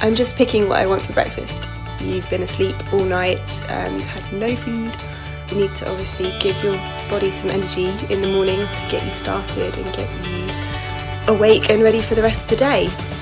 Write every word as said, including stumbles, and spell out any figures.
I'm just picking what I want for breakfast. You've been asleep all night, um, you've had no food. You need to obviously give your body some energy in the morning to get you started and get you awake and ready for the rest of the day.